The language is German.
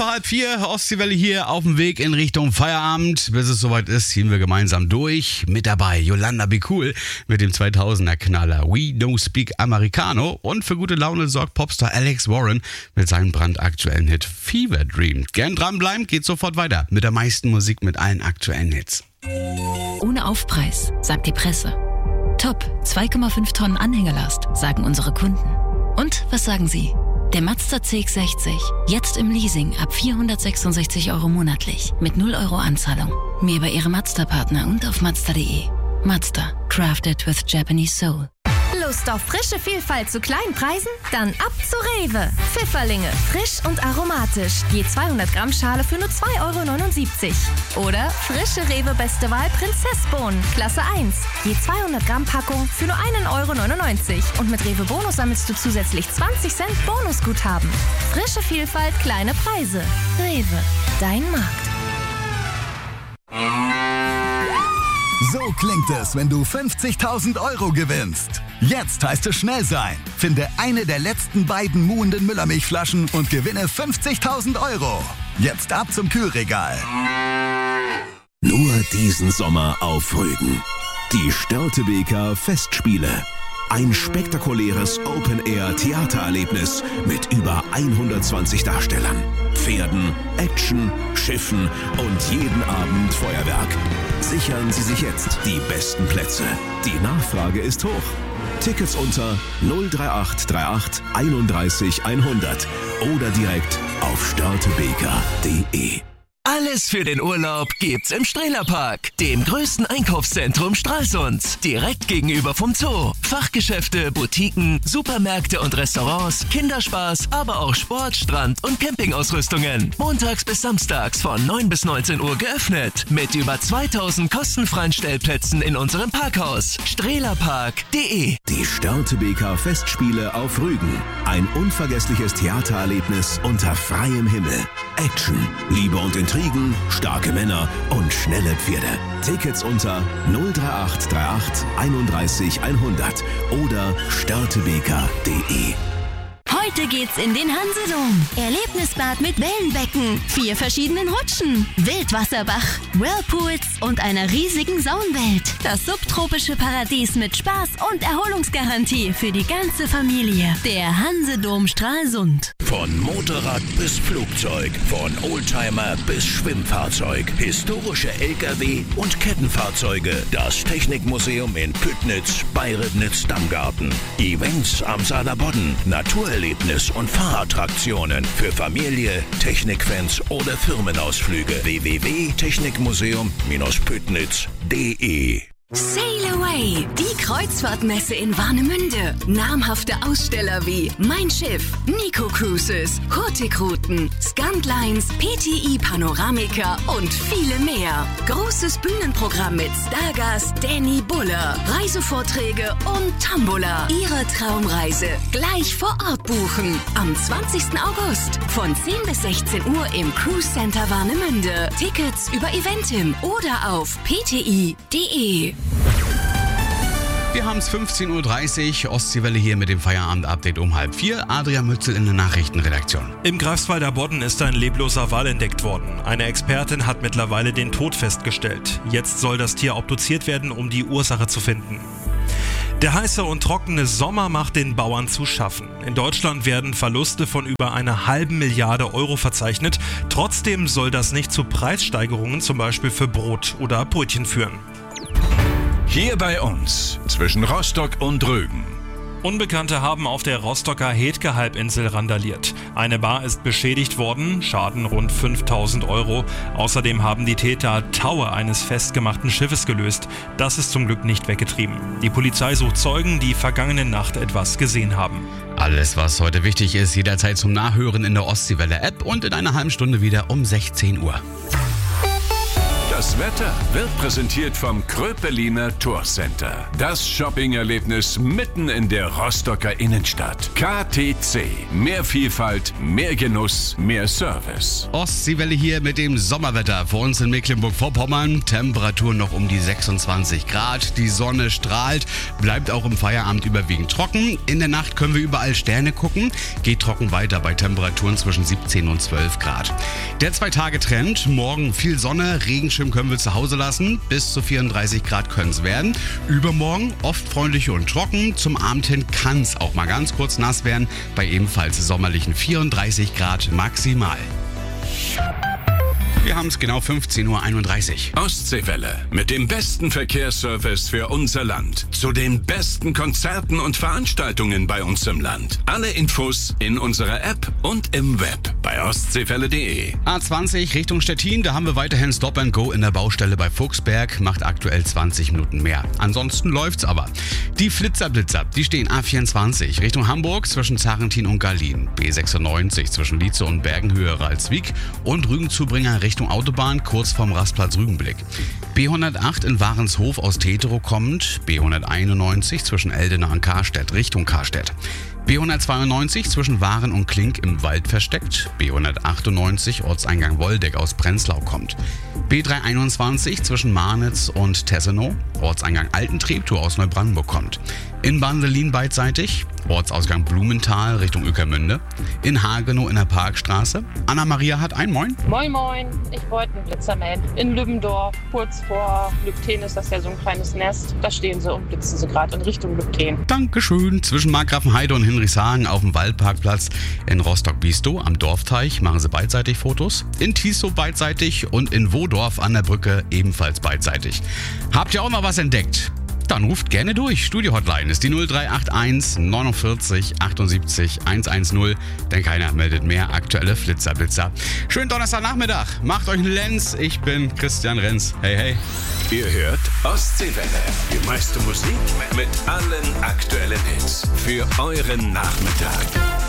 3:45, Ostseewelle hier auf dem Weg in Richtung Feierabend. Bis es soweit ist, ziehen wir gemeinsam durch. Mit dabei Yolanda Be Cool mit dem 2000er-Knaller We Don't Speak Americano. Und für gute Laune sorgt Popstar Alex Warren mit seinem brandaktuellen Hit Fever Dream. Gern dranbleiben, geht sofort weiter mit der meisten Musik mit allen aktuellen Hits. Ohne Aufpreis, sagt die Presse. Top, 2,5 Tonnen Anhängerlast, sagen unsere Kunden. Und was sagen Sie? Der Mazda CX-60, jetzt im Leasing ab 466 € monatlich, mit 0 € Anzahlung. Mehr bei Ihrem Mazda-Partner und auf Mazda.de. Mazda, crafted with Japanese soul. Lust auf frische Vielfalt zu kleinen Preisen? Dann ab zu Rewe. Pfifferlinge, frisch und aromatisch. Je 200 Gramm Schale für nur 2,79 €. Oder frische Rewe Beste Wahl Prinzessbohnen, Klasse 1. Je 200 Gramm Packung für nur 1,99 €. Und mit Rewe Bonus sammelst du zusätzlich 20 Cent Bonusguthaben. Frische Vielfalt, kleine Preise. Rewe, dein Markt. So klingt es, wenn du 50.000 € gewinnst. Jetzt heißt es schnell sein. Finde eine der letzten beiden muhenden Müllermilchflaschen und gewinne 50.000 €. Jetzt ab zum Kühlregal. Nur diesen Sommer auf Rügen. Die Störtebeker Festspiele. Ein spektakuläres Open-Air-Theatererlebnis mit über 120 Darstellern, Pferden, Action, Schiffen und jeden Abend Feuerwerk. Sichern Sie sich jetzt die besten Plätze. Die Nachfrage ist hoch. Tickets unter 03838 31 100 oder direkt auf störtebeker.de. Alles für den Urlaub gibt's im Strehlerpark, dem größten Einkaufszentrum Stralsunds. Direkt gegenüber vom Zoo. Fachgeschäfte, Boutiquen, Supermärkte und Restaurants, Kinderspaß, aber auch Sport, Strand- und Campingausrüstungen. Montags bis samstags von 9 bis 19 Uhr geöffnet. Mit über 2000 kostenfreien Stellplätzen in unserem Parkhaus. strehlerpark.de. Die Störtebeker Festspiele auf Rügen. Ein unvergessliches Theatererlebnis unter freiem Himmel. Action, Liebe und Intrigen, starke Männer und schnelle Pferde. Tickets unter 03838 31 100 oder störtebeker.de. Heute geht's in den Hansedom. Erlebnisbad mit Wellenbecken, 4 verschiedenen Rutschen, Wildwasserbach, Whirlpools und einer riesigen Saunwelt. Das subtropische Paradies mit Spaß und Erholungsgarantie für die ganze Familie. Der Hansedom Stralsund. Von Motorrad bis Flugzeug, von Oldtimer bis Schwimmfahrzeug, historische LKW und Kettenfahrzeuge. Das Technikmuseum in Püttnitz bei Ribnitz-Damgarten. Events am Saaler Bodden, Naturerlebnis und Fahrattraktionen für Familie, Technikfans oder Firmenausflüge. www.technikmuseum-püttnitz.de. Sail Away, die Kreuzfahrtmesse in Warnemünde. Namhafte Aussteller wie Mein Schiff, Nico Cruises, Hurtigruten, Scantlines, PTI Panoramica und viele mehr. Großes Bühnenprogramm mit Stargast Danny Buller, Reisevorträge und Tombola. Ihre Traumreise gleich vor Ort buchen. Am 20. August von 10 bis 16 Uhr im Cruise Center Warnemünde. Tickets über Eventim oder auf pti.de. Wir haben es 15:30 Uhr, Ostseewelle hier mit dem Feierabend-Update um 3:30. Adrian Mützel in der Nachrichtenredaktion. Im Greifswalder Bodden ist ein lebloser Wal entdeckt worden. Eine Expertin hat mittlerweile den Tod festgestellt. Jetzt soll das Tier obduziert werden, um die Ursache zu finden. Der heiße und trockene Sommer macht den Bauern zu schaffen. In Deutschland werden Verluste von über 1,5 Milliarde € verzeichnet. Trotzdem soll das nicht zu Preissteigerungen, zum Beispiel für Brot oder Brötchen, führen. Hier bei uns, zwischen Rostock und Rügen. Unbekannte haben auf der Rostocker Hetke-Halbinsel randaliert. Eine Bar ist beschädigt worden, Schaden rund 5.000 €. Außerdem haben die Täter Taue eines festgemachten Schiffes gelöst. Das ist zum Glück nicht weggetrieben. Die Polizei sucht Zeugen, die vergangene Nacht etwas gesehen haben. Alles, was heute wichtig ist, jederzeit zum Nachhören in der Ostseewelle-App und in einer halben Stunde wieder um 16 Uhr. Das Wetter wird präsentiert vom Kröpeliner Tourcenter. Das Shopping-Erlebnis mitten in der Rostocker Innenstadt. KTC. Mehr Vielfalt, mehr Genuss, mehr Service. Ostseewelle hier mit dem Sommerwetter. Vor uns in Mecklenburg-Vorpommern. Temperatur noch um die 26 Grad. Die Sonne strahlt. Bleibt auch im Feierabend überwiegend trocken. In der Nacht können wir überall Sterne gucken. Geht trocken weiter bei Temperaturen zwischen 17 und 12 Grad. Der 2-Tage-Trend. Morgen viel Sonne. Regenschirm können wir zu Hause lassen. Bis zu 34 Grad können es werden. Übermorgen oft freundlich und trocken. Zum Abend hin kann es auch mal ganz kurz nass werden. Bei ebenfalls sommerlichen 34 Grad maximal. Wir haben es genau 15:31 Uhr. Ostseewelle mit dem besten Verkehrsservice für unser Land. Zu den besten Konzerten und Veranstaltungen bei uns im Land. Alle Infos in unserer App und im Web bei ostseewelle.de. A20 Richtung Stettin, da haben wir weiterhin Stop and Go in der Baustelle bei Fuchsberg. Macht aktuell 20 Minuten mehr. Ansonsten läuft's aber. Die Flitzer-Blitzer, die stehen A24 Richtung Hamburg zwischen Zarentin und Gallien. B96 zwischen Lietze und Bergenhöhe-Ralswiek und Rügenzubringer Richtung Autobahn, kurz vorm Rastplatz Rügenblick. B108 in Warenshof aus Teterow kommend, B191 zwischen Eldena und Karstedt Richtung Karstedt. B192 zwischen Waren und Klink im Wald versteckt, B198 Ortseingang Woldeck aus Prenzlau kommt. B321 zwischen Marnitz und Tessenow, Ortseingang Altentreptow aus Neubrandenburg kommt. In Bandelin beidseitig, Ortsausgang Blumenthal Richtung Ueckermünde. In Hagenow in der Parkstraße. Anna-Maria hat ein Moin. Moin Moin, ich wollte einen Blitzer melden. In Lübbendorf, kurz vor Lübten ist das ja so ein kleines Nest. Da stehen sie und blitzen sie gerade in Richtung Lübten. Dankeschön. Zwischen Markgrafenheide und Hinrichshagen auf dem Waldparkplatz. In Rostock-Biestow am Dorfteich machen sie beidseitig Fotos. In Tisow beidseitig und in Wodorf an der Brücke ebenfalls beidseitig. Habt ihr auch noch was entdeckt? Dann ruft gerne durch. Studio-Hotline ist die 0381 49 78 110, denn keiner meldet mehr aktuelle Flitzer-Blitzer. Schönen Donnerstagnachmittag. Macht euch einen Lenz. Ich bin Christian Renz. Hey, hey. Ihr hört Ostseewelle. Die meiste Musik mit allen aktuellen Hits. Für euren Nachmittag.